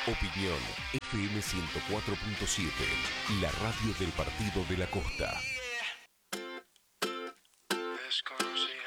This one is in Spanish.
Opinión FM 104.7, la radio del Partido de la Costa. Desconocido.